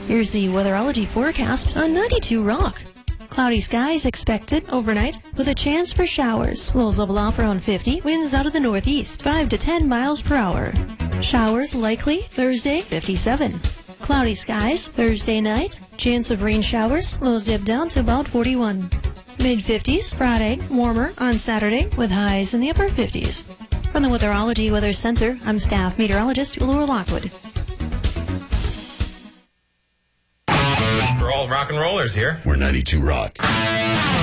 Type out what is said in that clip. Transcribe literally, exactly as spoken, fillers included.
Here's the weatherology forecast on ninety-two Rock. Cloudy skies expected overnight with a chance for showers. Lows level off around fifty. Winds out of the northeast, five to ten miles per hour. Showers likely Thursday, fifty-seven. Cloudy skies Thursday night. Chance of rain showers. Lows dip down to about forty-one. mid-fifties Friday. Warmer on Saturday with highs in the upper fifties. From the Weatherology Weather Center, I'm staff meteorologist Laura Lockwood. We're all rock and rollers here. We're ninety-two Rock.